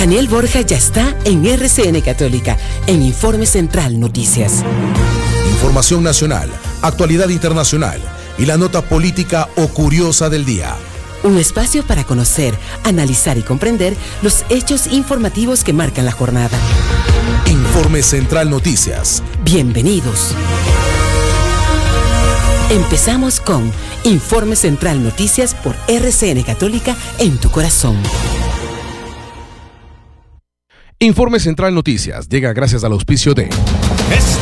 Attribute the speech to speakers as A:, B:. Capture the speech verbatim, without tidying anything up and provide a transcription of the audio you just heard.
A: Daniel Borja ya está en R C N Católica, en Informe Central Noticias.
B: Información nacional, actualidad internacional y la nota política o curiosa del día.
A: Un espacio para conocer, analizar y comprender los hechos informativos que marcan la jornada.
B: Informe Central Noticias.
A: Bienvenidos. Empezamos con Informe Central Noticias por R C N Católica en tu corazón.
B: Informe Central Noticias llega gracias al auspicio de...